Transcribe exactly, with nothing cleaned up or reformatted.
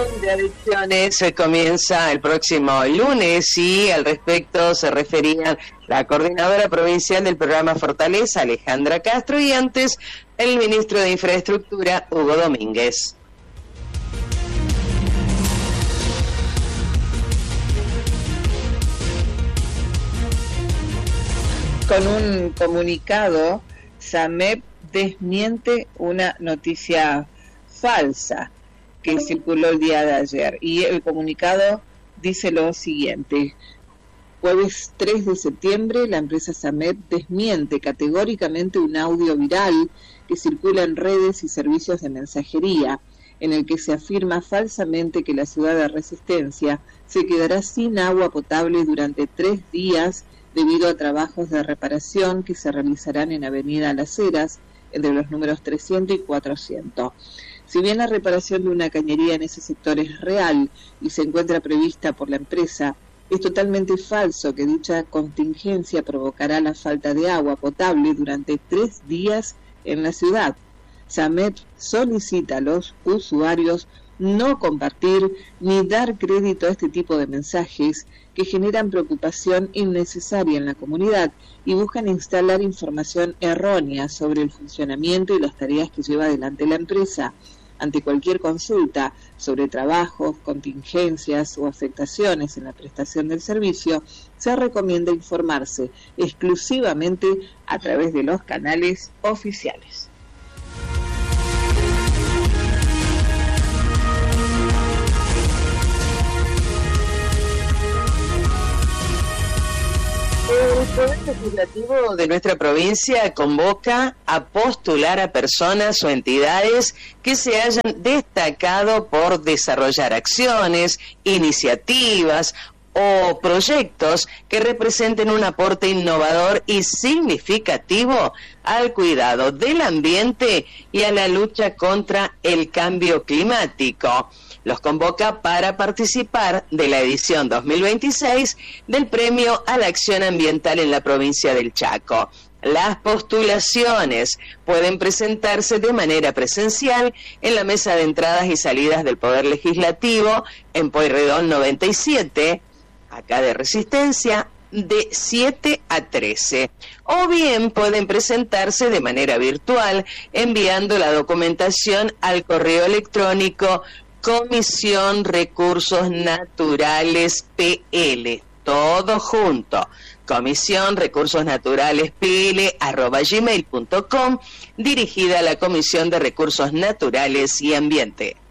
de adicciones se comienza el próximo lunes y al respecto se referían la coordinadora provincial del programa Fortaleza, Alejandra Castro, y antes el ministro de Infraestructura, Hugo Domínguez. Con un comunicado, SAMEP desmiente una noticia falsa que circuló el día de ayer, y el comunicado dice lo siguiente: jueves tres de septiembre, la empresa SAMEP desmiente categóricamente un audio viral que circula en redes y servicios de mensajería, en el que se afirma falsamente que la ciudad de Resistencia se quedará sin agua potable durante tres días debido a trabajos de reparación que se realizarán en Avenida Las Heras, entre los números trescientos y cuatrocientos. Si bien la reparación de una cañería en ese sector es real y se encuentra prevista por la empresa, es totalmente falso que dicha contingencia provocará la falta de agua potable durante tres días en la ciudad. SAMEP solicita a los usuarios no compartir ni dar crédito a este tipo de mensajes que generan preocupación innecesaria en la comunidad y buscan instalar información errónea sobre el funcionamiento y las tareas que lleva adelante la empresa. Ante cualquier consulta sobre trabajos, contingencias o afectaciones en la prestación del servicio, se recomienda informarse exclusivamente a través de los canales oficiales. El Poder Legislativo de nuestra provincia convoca a postular a personas o entidades que se hayan destacado por desarrollar acciones, iniciativas o proyectos que representen un aporte innovador y significativo al cuidado del ambiente y a la lucha contra el cambio climático. Los convoca para participar de la edición dos mil veintiséis del Premio a la Acción Ambiental en la provincia del Chaco. Las postulaciones pueden presentarse de manera presencial en la mesa de entradas y salidas del Poder Legislativo en Pueyrredón noventa y siete, acá de Resistencia, de siete a trece. O bien pueden presentarse de manera virtual enviando la documentación al correo electrónico Comisión Recursos Naturales P L, todo junto, Comisión Recursos Naturales P L arroba gmail punto com, dirigida a la Comisión de Recursos Naturales y Ambiente.